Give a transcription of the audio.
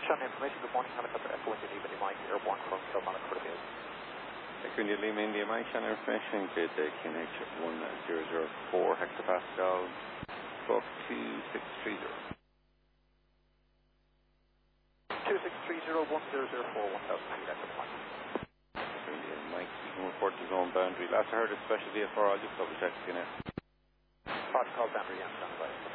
Shannon information, good morning, helicopter F1 Lima Mike, airborne from Kilmarnock for the base. Quindi Lima India Mike, Shannon information, good QNH 1004 hectopascal, book 2630. 2630 1004, 1000 feet at the point. India Mike, you can report to zone boundary. Last I heard a special VFR, I'll just double check QNH. Protocol boundary, yeah, standby.